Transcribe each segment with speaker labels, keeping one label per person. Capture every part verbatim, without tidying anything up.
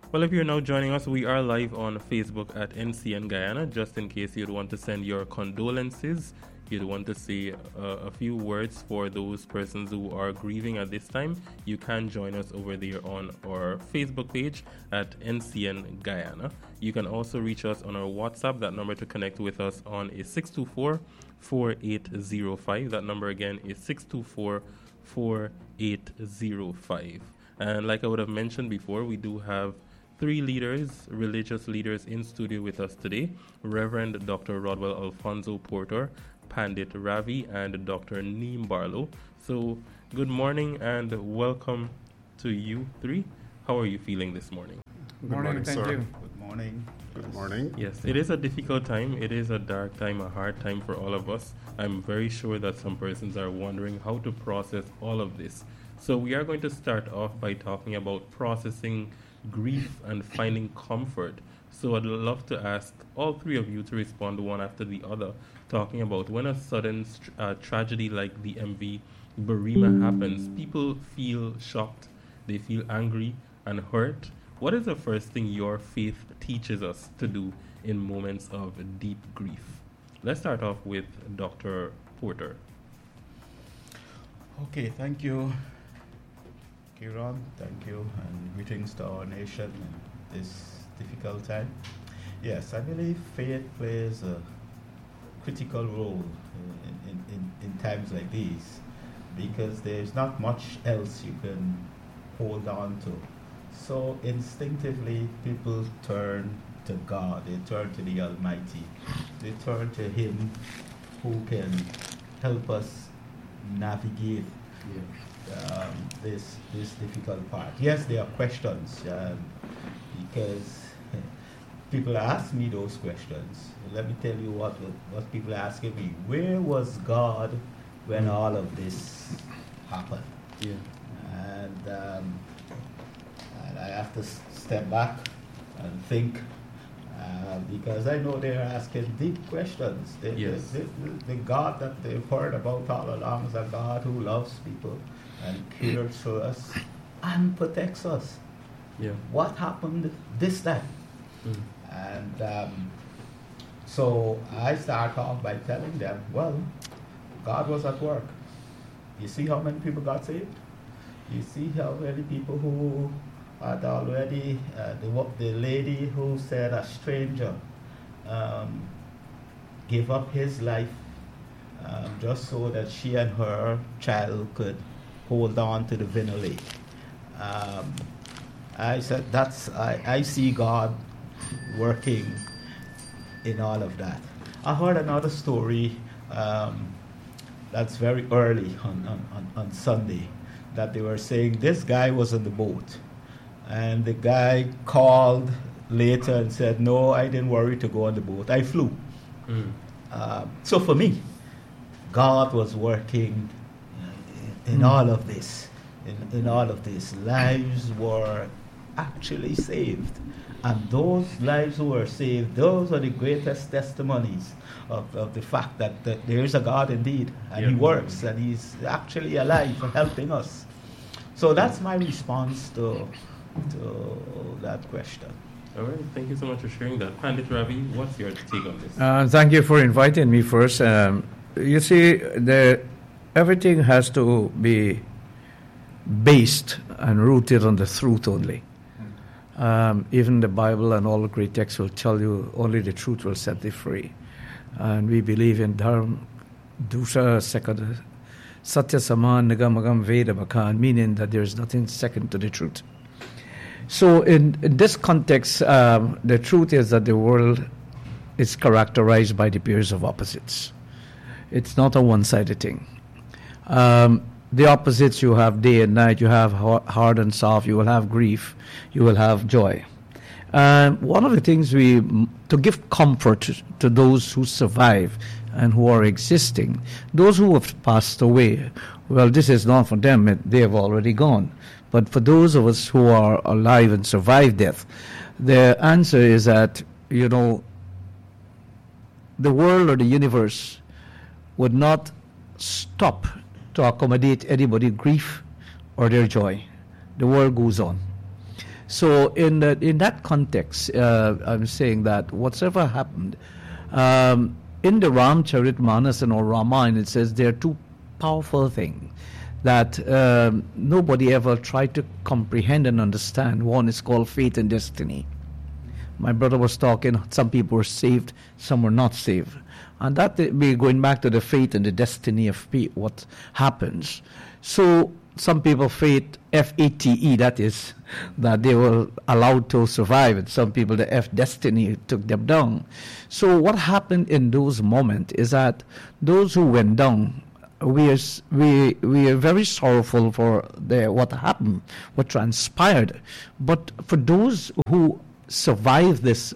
Speaker 1: Well, if you're now joining us, we are live on Facebook at N C N Guyana. Just in case you'd want to send your condolences, you'd want to say uh, a few words for those persons who are grieving at this time, you can join us over there on our Facebook page at N C N Guyana. You can also reach us on our WhatsApp. That number to connect with us on is six two four, four eight zero five. That number again is six two four, four eight zero five. And like I would have mentioned before, we do have three leaders, religious leaders in studio with us today. Reverend Doctor Rodwell Alfonso Porter, Pandit Ravi, and Doctor Neem Barlow. So good morning and welcome to you three. How are you feeling this morning?
Speaker 2: Good morning, morning thank
Speaker 3: sir.
Speaker 2: you.
Speaker 3: Good morning. Good morning.
Speaker 1: Yes, it is a difficult time. It is a dark time, a hard time for all of us. I'm very sure that some persons are wondering how to process all of this. So we are going to start off by talking about processing grief and finding comfort. So I'd love to ask all three of you to respond one after the other, talking about when a sudden uh, tragedy like the M V Barima happens, people feel shocked, they feel angry and hurt. What is the first thing your faith teaches us to do in moments of deep grief? Let's start off with Doctor Porter.
Speaker 3: Okay, thank you, Kieran. Thank you, and greetings to our nation in this difficult time. Yes, I believe faith plays a critical role in, in, in, in times like these, because there's not much else you can hold on to. So instinctively, people turn to God, they turn to the Almighty, they turn to Him who can help us navigate yeah. um, this this difficult part. Yes, there are questions, um, because people ask me those questions. Let me tell you what what people are asking me. Where was God when all of this happened?
Speaker 1: Yeah.
Speaker 3: And, um, and I have to s- step back and think, uh, because I know they're asking deep questions. The,
Speaker 1: yes.
Speaker 3: the, the, the God that they've heard about all along is a God who loves people and cares for us and protects us.
Speaker 1: Yeah.
Speaker 3: What happened this time?
Speaker 1: Mm.
Speaker 3: And um, so I start off by telling them, well, God was at work. You see how many people got saved? You see how many people who had already, uh, the, the lady who said a stranger um, gave up his life um, just so that she and her child could hold on to the vinyl lake. Um, I said, that's, I, I see God working in all of that. I heard another story um, that's very early on, on, on, on Sunday, that they were saying this guy was on the boat, and the guy called later and said, no, I didn't worry to go on the boat, I flew. Mm. Uh, so for me, God was working in, in mm. all of this. In, in all of this, lives were actually saved. And those lives who were saved, those are the greatest testimonies of, of the fact that, that there is a God indeed, and yeah. He works, and He's actually alive and helping us. So that's my response to, to that question.
Speaker 1: All right, thank you so much for sharing that. Pandit Ravi, what's your take on this?
Speaker 2: Uh, thank you for inviting me first. Um, you see, the, everything has to be based and rooted on the truth only. Um, even the Bible and all the great texts will tell you only the truth will set thee free. And we believe in Dharma, Dusha, Sekada, Satya Saman, Nagamagam, Veda, Makan, meaning that there is nothing second to the truth. So in, in this context, um, the truth is that the world is characterized by the pairs of opposites. It's not a one-sided thing. Um, The opposites you have day and night. You have hard and soft. You will have grief. You will have joy. And one of the things we, to give comfort to, to those who survive and who are existing, those who have passed away, well, this is not for them. They have already gone. But for those of us who are alive and survive death, the answer is that, you know, the world or the universe would not stop to accommodate anybody's grief or their joy. The world goes on. So in the, in that context, uh, I'm saying that whatever happened, um, in the Ramcharitmanas or Ramayana, it says there are two powerful things that um, nobody ever tried to comprehend and understand. One is called fate and destiny. My brother was talking, some people were saved, some were not saved. And that, we're going back to the fate and the destiny of what happens. So some people fate, F A T E, that is, that they were allowed to survive. And some people, the F, destiny, took them down. So what happened in those moments is that those who went down, we are, we, we are very sorrowful for the, what happened, what transpired. But for those who survive this,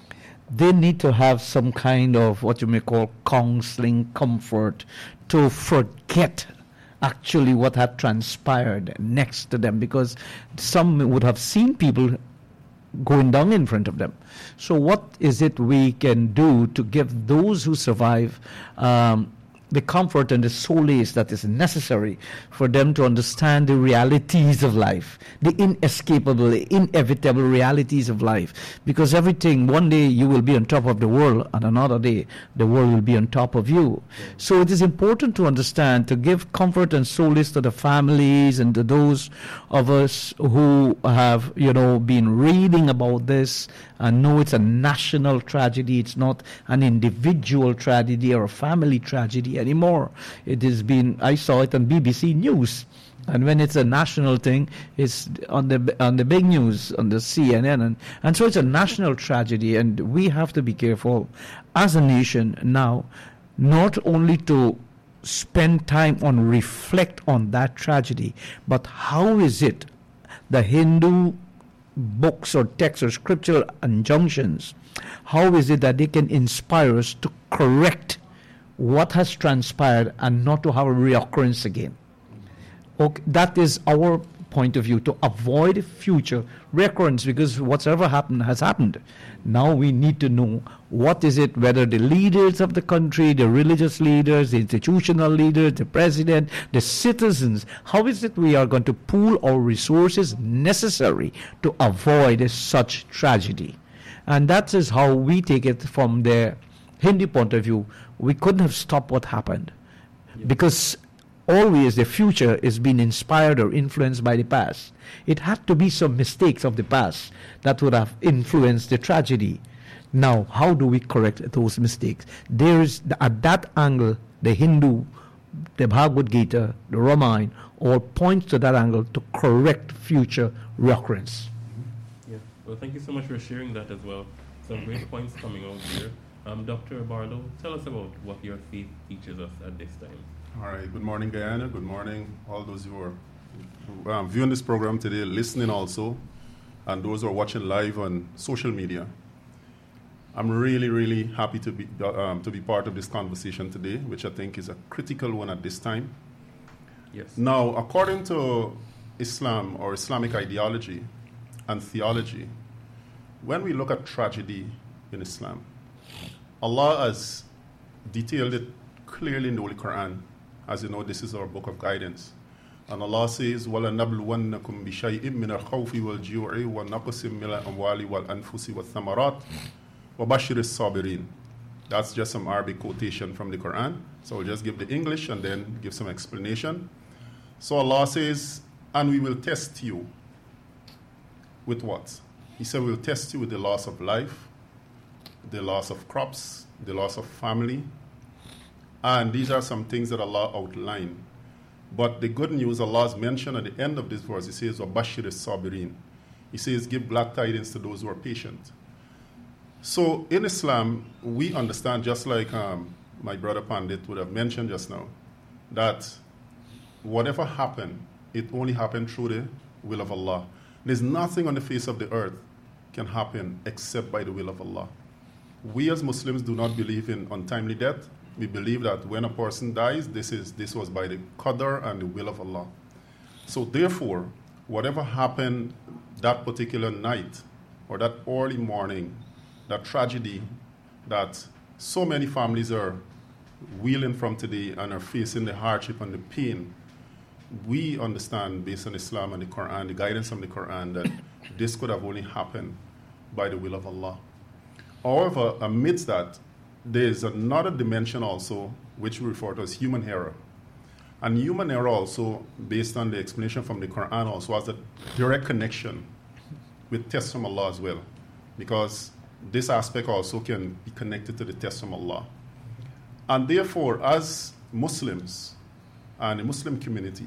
Speaker 2: they need to have some kind of what you may call counseling, comfort, to forget actually what had transpired next to them, because some would have seen people going down in front of them. So what is it we can do to give those who survive um, the comfort and the solace that is necessary for them to understand the realities of life, the inescapable, inevitable realities of life? Because everything, one day you will be on top of the world, and another day the world will be on top of you. So it is important to understand, to give comfort and solace to the families and to those of us who have, you know, been reading about this and know it's a national tragedy. It's not an individual tragedy or a family tragedy anymore. It has been, I saw it on B B C News. And when it's a national thing, it's on the on the big news, on the C N N. And, and so it's a national tragedy, and we have to be careful as a nation now, not only to spend time on reflect on that tragedy, but how is it the Hindu books or texts or scriptural injunctions, how is it that they can inspire us to correct what has transpired and not to have a reoccurrence again? Okay, that is our point of view, to avoid future recurrence, because whatever happened has happened. Now we need to know what is it, whether the leaders of the country, the religious leaders, the institutional leaders, the president, the citizens, how is it we are going to pool our resources necessary to avoid such tragedy? And that is how we take it from the Hindu point of view. We couldn't have stopped what happened, yeah, because always the future is being inspired or influenced by the past. It had to be some mistakes of the past that would have influenced the tragedy. Now, how do we correct those mistakes? There is, at that angle, the Hindu, the Bhagavad Gita, the Ramayana, all points to that angle to correct future recurrence.
Speaker 1: Yeah. Well, thank you so much for sharing that as well. Some great points coming out here. Um, Doctor Barlow, tell us about what your faith teaches us at this time.
Speaker 4: All right. Good morning, Guyana. Good morning, all those who are um, viewing this program today, listening also, and those who are watching live on social media. I'm really, really happy to be um, to be part of this conversation today, which I think is a critical one at this time.
Speaker 1: Yes. Now,
Speaker 4: according to Islam or Islamic ideology and theology, when we look at tragedy in Islam, Allah has detailed it clearly in the Holy Quran. As you know, this is our book of guidance. And Allah says, وَلَنَبْلُوَنَّكُمْ بِشَيْءٍ مِّنَ الْخَوْفِ وَالْجُوعِ وَالنَّقْصٍ مِّنَ الْأَمْوَالِ وَالْأَنفُسِ وَالثَّمَرَاتِ وَبَشِّرِ الصَّابِرِينَ. That's just some Arabic quotation from the Quran. So we'll just give the English and then give some explanation. So Allah says, and we will test you with what? He said, we'll test you with the loss of life, the loss of crops, the loss of family. And these are some things that Allah outlined. But the good news Allah has mentioned at the end of this verse, He says, وَبَشِّرِ الصَّابِرِينَ. He says, give glad tidings to those who are patient. So in Islam, we understand, just like um, my brother Pandit would have mentioned just now, that whatever happened, it only happened through the will of Allah. There's nothing on the face of the earth can happen except by the will of Allah. We as Muslims do not believe in untimely death. We believe that when a person dies, this is this was by the qadr and the will of Allah. So therefore, whatever happened that particular night or that early morning, that tragedy that so many families are wheeling from today and are facing the hardship and the pain, we understand, based on Islam and the Quran, the guidance from the Quran, that this could have only happened by the will of Allah. However, amidst that, there is another dimension also, which we refer to as human error. And human error also, based on the explanation from the Quran, also has a direct connection with tests from Allah as well. Because this aspect also can be connected to the tests from Allah. And therefore, as Muslims and the Muslim community,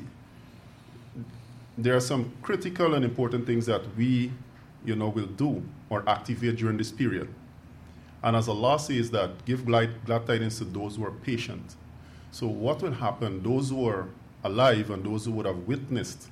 Speaker 4: there are some critical and important things that we, you know, will do or activate during this period. And as Allah says that, give glad, glad tidings to those who are patient. So what will happen, those who are alive and those who would have witnessed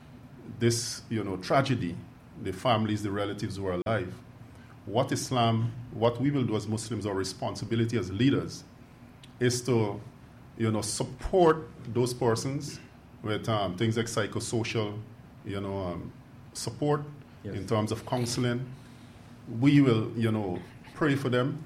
Speaker 4: this, you know, tragedy, the families, the relatives who are alive, what Islam, what we will do as Muslims, our responsibility as leaders, is to, you know, support those persons with um, things like psychosocial, you know, um, support yes. in terms of counseling. We will, you know, pray for them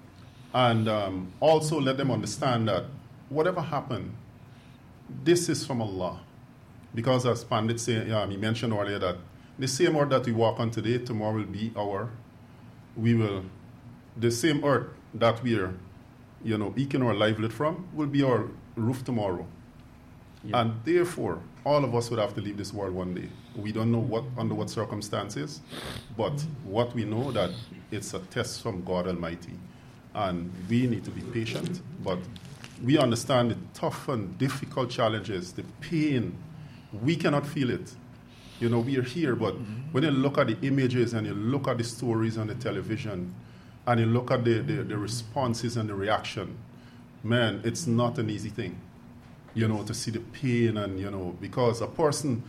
Speaker 4: and um, also let them understand that whatever happened, this is from Allah. Because as Pandit say, um, he mentioned earlier that the same earth that we walk on today, tomorrow will be our, we will, the same earth that we are, you know, eking our livelihood from will be our roof tomorrow. Yeah. And therefore, all of us would have to leave this world one day. We don't know what under what circumstances, but what we know that it's a test from God Almighty. And we need to be patient, but we understand the tough and difficult challenges, the pain. We cannot feel it. You know, we are here, but when you look at the images and you look at the stories on the television and you look at the, the, the responses and the reaction, man, it's not an easy thing. You know, to see the pain and, you know, because a person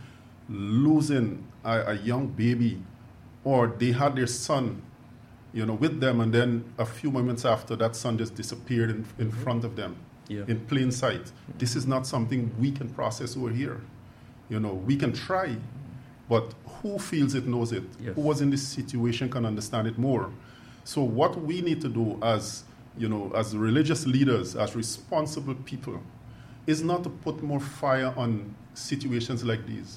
Speaker 4: losing a, a young baby or they had their son, you know, with them and then a few moments after that son just disappeared in, in mm-hmm. front of them yeah. in plain sight. Mm-hmm. This is not something we can process over here. You know, we can try, but who feels it knows it. Yes. Who was in this situation can understand it more. So what we need to do as, you know, as religious leaders, as responsible people, is not to put more fire on situations like these,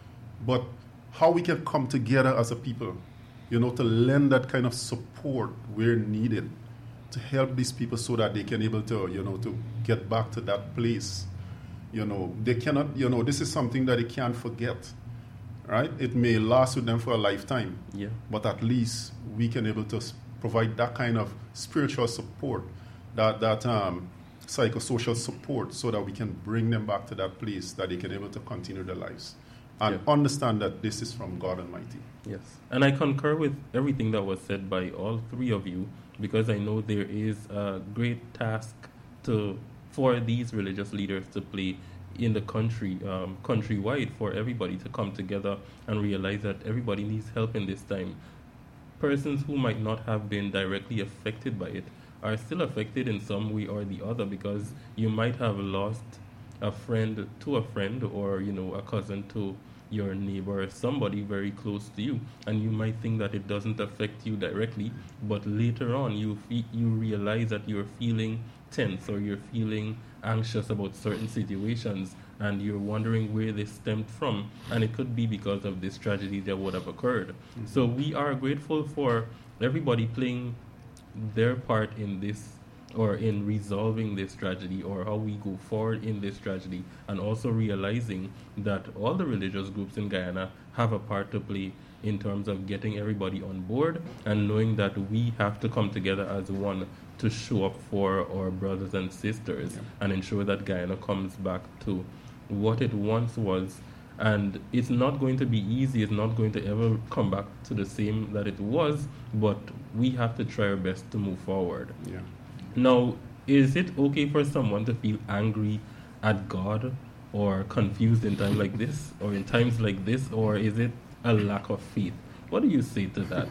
Speaker 4: but how we can come together as a people, you know, to lend that kind of support where needed to help these people so that they can able to, you know, to get back to that place. You know, they cannot, you know, this is something that they can't forget, right? It may last with them for a lifetime, yeah. but at least we can able to provide that kind of spiritual support, that, that, um, psychosocial support so that we can bring them back to that place that they can be able to continue their lives and yeah. understand that this is from God Almighty.
Speaker 1: Yes. And I concur with everything that was said by all three of you, because I know there is a great task to for these religious leaders to play in the country, um, countrywide, for everybody to come together and realize that everybody needs help in this time. Persons who might not have been directly affected by it are still affected in some way or the other, because you might have lost a friend to a friend, or, you know, a cousin to your neighbor, somebody very close to you, and you might think that it doesn't affect you directly, but later on you fe- you realize that you're feeling tense or you're feeling anxious about certain situations, and you're wondering where they stemmed from, and it could be because of this tragedy that would have occurred. Mm-hmm. So we are grateful for everybody playing their part in this, or in resolving this tragedy, or how we go forward in this tragedy, and also realizing that all the religious groups in Guyana have a part to play in terms of getting everybody on board, and knowing that we have to come together as one to show up for our brothers and sisters, yeah. and ensure that Guyana comes back to what it once was. And it's not going to be easy, it's not going to ever come back to the same that it was, but we have to try our best to move forward.
Speaker 4: Yeah.
Speaker 1: Now, is it okay for someone to feel angry at God or confused in times like this, or in times like this, or is it a lack of faith? What do you say to that?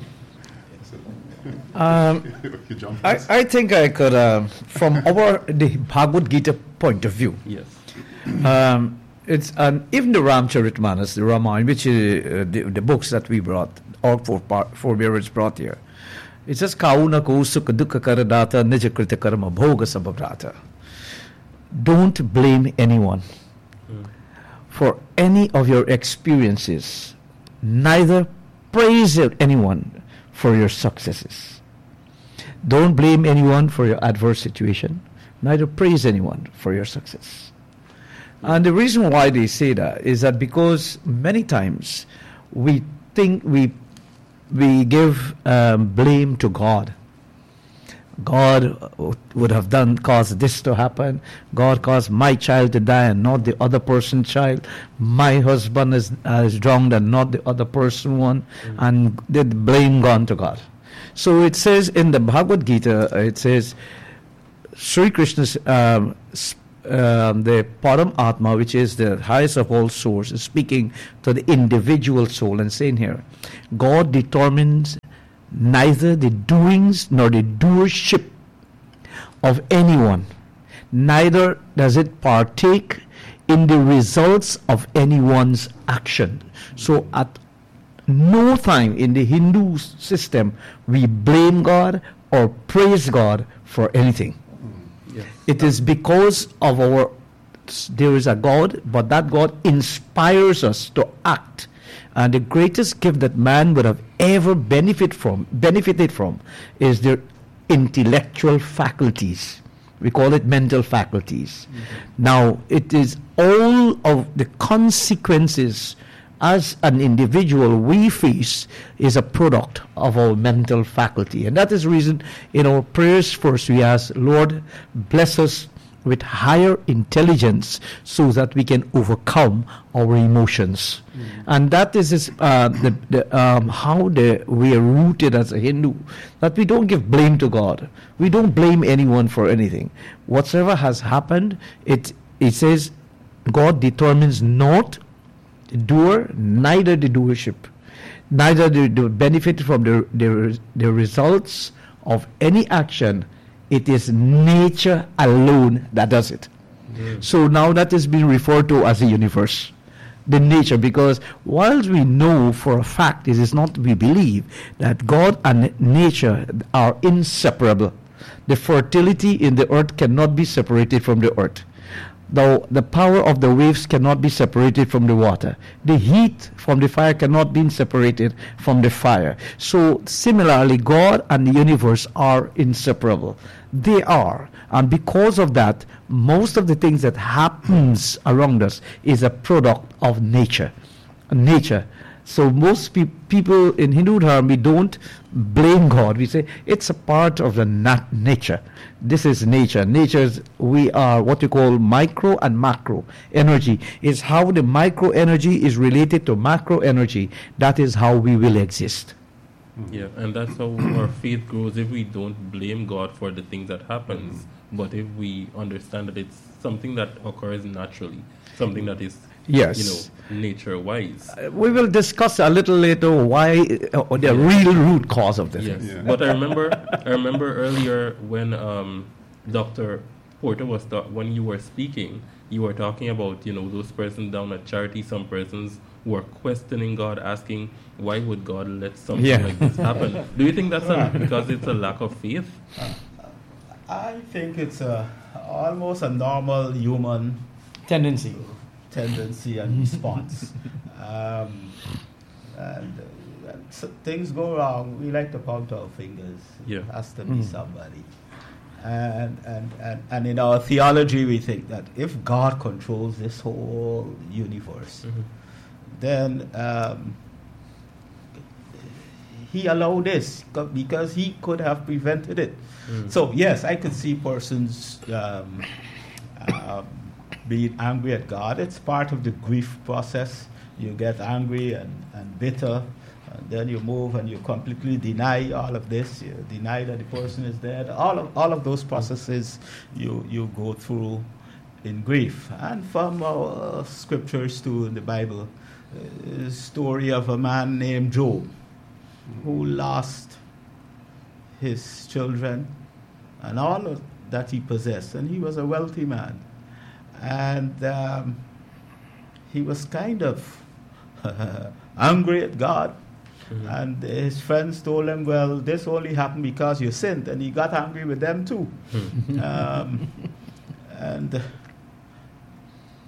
Speaker 2: um, I, I think I could, um, from our the Bhagavad Gita point of view.
Speaker 1: Yes.
Speaker 2: Um, It's an, even the Ramcharitmanas, the Ramayana, which is uh, the, the books that we brought, all four forebearers brought here. It says, Kauna ko sukha dukkha karadata nijakrita karma bhoga sabhavrata. Don't blame anyone. Mm. for any of your experiences, neither praise anyone for your successes. Don't blame anyone for your adverse situation, neither praise anyone for your success. And the reason why they say that is that because many times we think we we give um, blame to God. God would have done caused this to happen. God caused my child to die and not the other person's child. My husband is, uh, is drowned and not the other person one. Mm-hmm. And they blame gone to God. So it says in the Bhagavad Gita, it says, Sri Krishna's um, um, the Param Atma, which is the highest of all source, is speaking to the individual soul and saying here, God determines neither the doings nor the doership of anyone, neither does it partake in the results of anyone's action. So at no time in the Hindu system we blame God or praise God for anything. Yes. It is because of our, there is a God, but that God inspires us to act. And the greatest gift that man would have ever benefit from, benefited from is their intellectual faculties. We call it mental faculties. Mm-hmm. Now, it is all of the consequences as an individual we face is a product of our mental faculty. And that is the reason in our prayers first we ask, Lord, bless us with higher intelligence so that we can overcome our emotions. Mm-hmm. And that is uh, the, the, um, how the, we are rooted as a Hindu, that we don't give blame to God. We don't blame anyone for anything. Whatsoever has happened, it, it says God determines not the doer, neither the doership, neither the, the benefit from the, the, the results of any action. It is nature alone that does it. Mm. So now that is being referred to as a universe, the nature, because whilst we know for a fact, it is not we believe that God and nature are inseparable. The fertility in the earth cannot be separated from the earth. Though the power of the waves cannot be separated from the water. The heat from the fire cannot be separated from the fire. So similarly, God and the universe are inseparable. They are. And because of that, most of the things that happens around us is a product of nature. Nature. So most pe- people in Hindu Dharma, we don't blame God. We say it's a part of the nat- nature. This is nature. Nature's, we are what you call micro and macro energy. Is how the micro energy is related to macro energy. That is how we will exist.
Speaker 1: Yeah, and that's how our faith grows if we don't blame God for the things that happens, mm-hmm. but if we understand that it's something that occurs naturally, something that is,
Speaker 2: yes,
Speaker 1: you know, nature-wise.
Speaker 2: Uh, we will discuss a little later why uh, the yeah. real root cause of this.
Speaker 1: Yes, yeah. But I remember, I remember earlier when um, Doctor Porter was ta- when you were speaking, you were talking about, you know, those persons down at charity. Some persons were questioning God, asking, why would God let something yeah. like this happen? Do you think that's a, because it's a lack of faith?
Speaker 3: Uh, I think it's a, almost a normal human
Speaker 2: tendency.
Speaker 3: tendency and response. Um, and uh, so things go wrong, we like to point our fingers.
Speaker 1: Yeah.
Speaker 3: It has to be mm. somebody. And, and, and, and in our theology, we think that if God controls this whole universe, mm-hmm. then um, he allowed this because he could have prevented it. Mm. So, yes, I could see persons um, uh, being angry at God. It's part of the grief process. You get angry and, and bitter, and then you move and you completely deny all of this. You deny that the person is dead. All of all of those processes you, you go through in grief. And from our uh, scriptures too in the Bible, uh, story of a man named Job who lost his children and all of that he possessed. And he was a wealthy man. And um, he was kind of angry at God. Mm-hmm. And his friends told him, well, this only happened because you sinned. And he got angry with them too. Mm-hmm. um, and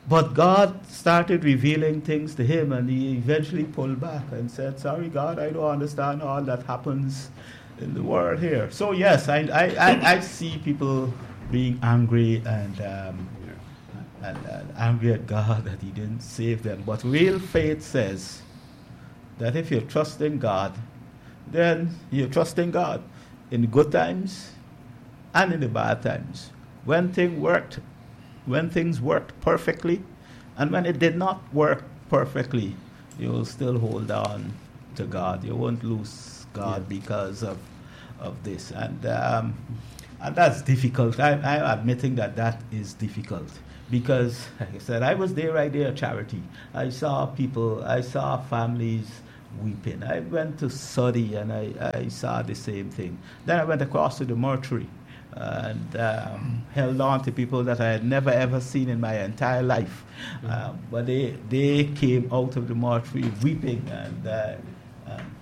Speaker 3: But God started revealing things to him, and he eventually pulled back and said, sorry, God, I don't understand all that happens in the world here. So, yes, I, I, I, I see people being angry and, um, and, and angry at God that he didn't save them. But real faith says that if you trust in God, then you trust in God in the good times and in the bad times. When things worked, when things worked perfectly, and when it did not work perfectly, you will still hold on to God. You won't lose God yeah. because of of this, and um, and that's difficult. I, I'm admitting that that is difficult because, like I said, I was there right there at Charity. I saw people, I saw families weeping. I went to Saudi and I, I saw the same thing. Then I went across to the mortuary and um, held on to people that I had never ever seen in my entire life. Mm-hmm. Um, but they they came out of the mortuary weeping and uh, um,